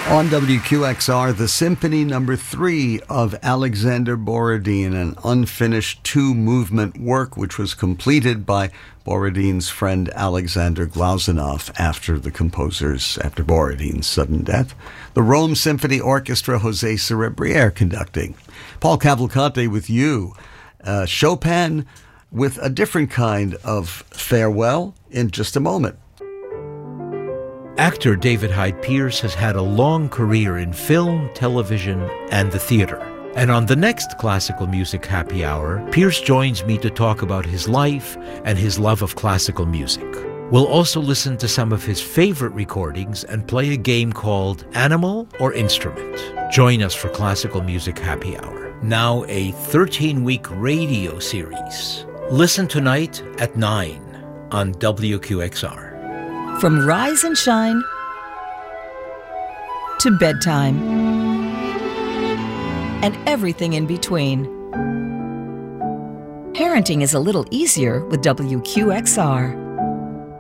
On WQXR, the Symphony No. 3 of Alexander Borodin, an unfinished two-movement work which was completed by Borodin's friend Alexander Glazunov after Borodin's sudden death. The Rome Symphony Orchestra, Jose Cerebriere conducting. Paul Cavalcante with you. Chopin with a different kind of farewell in just a moment. Actor David Hyde Pierce has had a long career in film, television, and the theater. And on the next Classical Music Happy Hour, Pierce joins me to talk about his life and his love of classical music. We'll also listen to some of his favorite recordings and play a game called Animal or Instrument. Join us for Classical Music Happy Hour. Now a 13-week radio series. Listen tonight at 9 on WQXR. From rise and shine to bedtime and everything in between. Parenting is a little easier with WQXR.